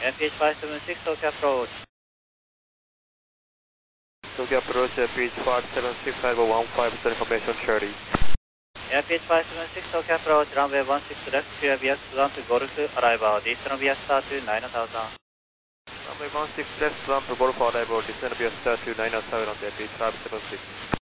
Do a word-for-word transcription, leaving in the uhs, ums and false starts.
M P H five seven six, Tokyo approach. Tokyo approach, M P H five seven six, Ivo one five zero, information Charlie. M P H five seven six, Tokyo approach, runway one six left, clear V X one to Golf, arrival, descend via star to nine thousand. Runway one six left, one to Golf, arrival, descend via star to nine thousand on the M P H five seven six.